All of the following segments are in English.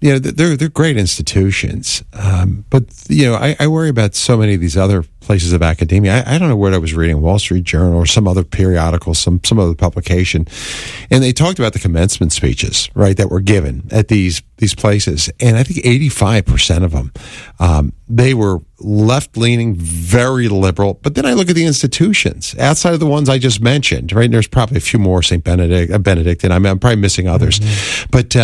they're great institutions. But, I worry about so many of these other places of academia. I don't know what I was reading, Wall Street Journal or some other periodical, some other publication. And they talked about the commencement speeches, right, that were given at these places. And I think 85% of them, they were left-leaning, very liberal. But then I look at the institutions outside of the ones I just mentioned, right? And there's probably a few more, St. Benedict, and I'm probably missing others. Mm-hmm. But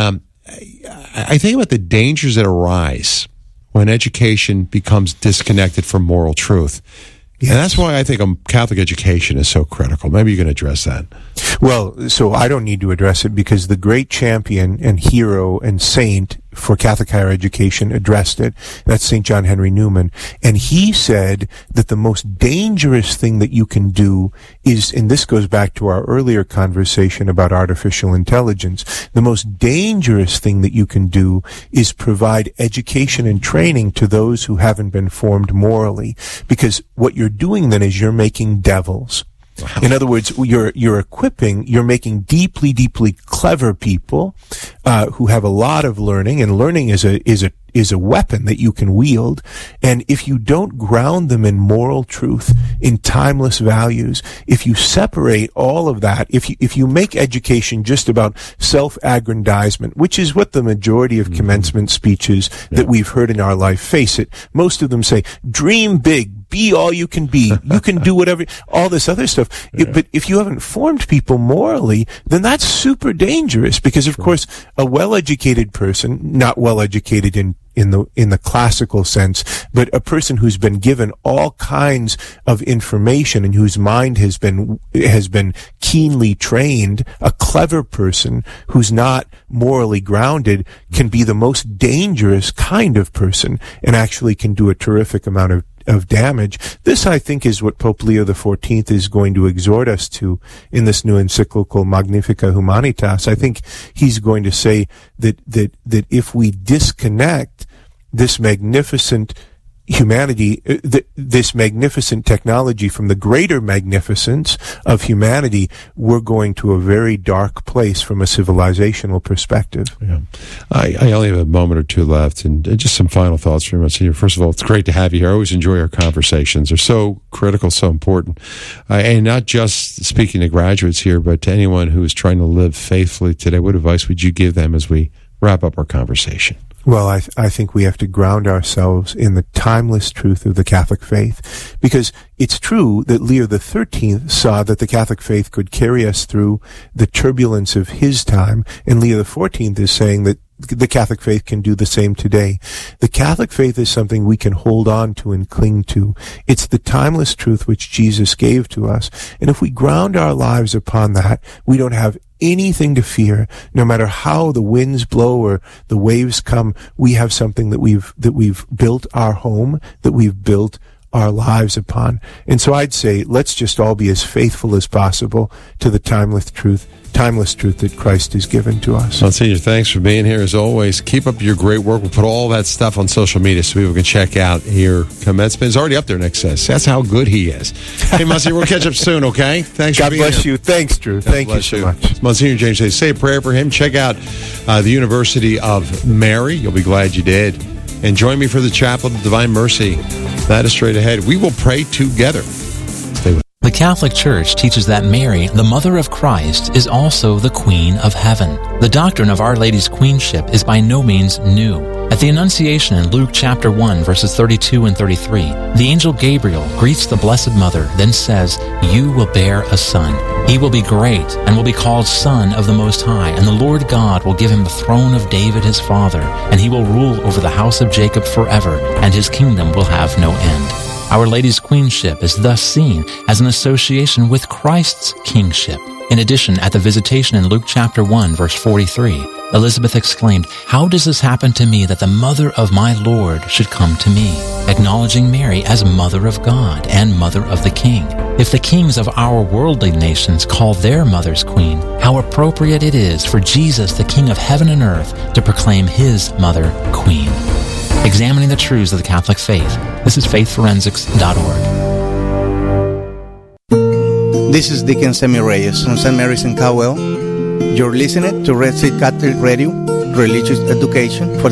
I think about the dangers that arise when education becomes disconnected from moral truth. Yes. And that's why I think Catholic education is so critical. Maybe you can address that. Well, so I don't need to address it because the great champion and hero and saint for Catholic higher education addressed it. That's St. John Henry Newman. And he said that the most dangerous thing that you can do is, and this goes back to our earlier conversation about artificial intelligence, the most dangerous thing that you can do is provide education and training to those who haven't been formed morally. Because what you're doing then is you're making devils. Wow. In other words, you're making deeply, deeply clever people who have a lot of learning, and learning is a weapon that you can wield. And if you don't ground them in moral truth, in timeless values, if you separate all of that, if you make education just about self-aggrandizement, which is what the majority of commencement speeches that we've heard in our life, face it, most of them say, dream big, be all you can be, you can do whatever, all this other stuff. But if you haven't formed people morally, then that's super dangerous, because of course a well-educated person, not well-educated in the classical sense, but a person who's been given all kinds of information and whose mind has been keenly trained, a clever person who's not morally grounded can be the most dangerous kind of person and actually can do a terrific amount of damage. This, I think, is what Pope Leo XIV is going to exhort us to in this new encyclical Magnificat Humanitas. I think he's going to say that if we disconnect this magnificent humanity, this magnificent technology from the greater magnificence of humanity, we're going to a very dark place from a civilizational perspective. Yeah. I only have a moment or two left, and just some final thoughts from Monsignor. First of all, it's great to have you here. I always enjoy our conversations. They're so critical, so important. And not just speaking to graduates here, but to anyone who is trying to live faithfully today. What advice would you give them as we wrap up our conversation? Well, I think we have to ground ourselves in the timeless truth of the Catholic faith, because it's true that Leo XIII saw that the Catholic faith could carry us through the turbulence of his time, and Leo XIV is saying that the Catholic faith can do the same today. The Catholic faith is something we can hold on to and cling to. It's the timeless truth which Jesus gave to us, and if we ground our lives upon that, we don't have anything to fear. No matter how the winds blow or the waves come, we have something that we've built our home, that we've built our lives upon. And so I'd say, let's just all be as faithful as possible to the timeless truth that Christ has given to us. Monsignor, thanks for being here as always. Keep up your great work. We'll put all that stuff on social media so people can check out your commencement. It's already up there, Nick says. That's how good he is. Hey, Monsignor, we'll catch up soon, okay? Thanks for being here. God bless you. Thanks, Drew. Thank you so much. Monsignor James Day. Say a prayer for him. Check out the University of Mary. You'll be glad you did. And join me for the Chapel of Divine Mercy. That is straight ahead. We will pray together. Stay with us. The Catholic Church teaches that Mary, the Mother of Christ, is also the Queen of Heaven. The doctrine of Our Lady's queenship is by no means new. At the Annunciation in Luke chapter 1, verses 32 and 33, the angel Gabriel greets the Blessed Mother, then says, "You will bear a son. He will be great and will be called Son of the Most High, and the Lord God will give him the throne of David his father, and he will rule over the house of Jacob forever, and his kingdom will have no end." Our Lady's queenship is thus seen as an association with Christ's kingship. In addition, at the visitation in Luke chapter 1, verse 43, Elizabeth exclaimed, "How does this happen to me that the mother of my Lord should come to me?" Acknowledging Mary as Mother of God and Mother of the King. If the kings of our worldly nations call their mothers queen, how appropriate it is for Jesus, the King of heaven and earth, to proclaim his mother queen. Examining the truths of the Catholic faith. This is faithforensics.org. This is Deacon Sammy Reyes from St. Mary's in Cowell. You're listening to Red Seat Catholic Radio, religious education for